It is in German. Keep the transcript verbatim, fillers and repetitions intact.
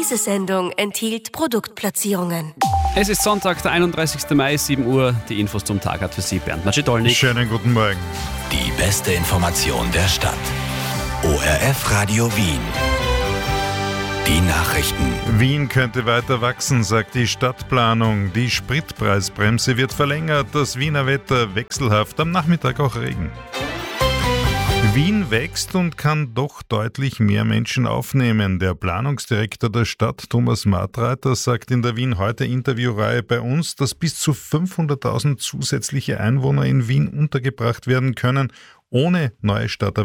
Diese Sendung enthielt Produktplatzierungen. Es ist Sonntag, der einunddreißigsten Mai, sieben Uhr. Die Infos zum Tag hat für Sie Bernd Macedolnik. Schönen guten Morgen. Die beste Information der Stadt. O R F Radio Wien. Die Nachrichten. Wien könnte weiter wachsen, sagt die Stadtplanung. Die Spritpreisbremse wird verlängert. Das Wiener Wetter wechselhaft. Am Nachmittag auch Regen. Wien wächst und kann doch deutlich mehr Menschen aufnehmen. Der Planungsdirektor der Stadt, Thomas Martreiter, sagt in der Wien heute Interviewreihe bei uns, dass bis zu fünfhunderttausend zusätzliche Einwohner in Wien untergebracht werden können, ohne neue Stadterweiterungen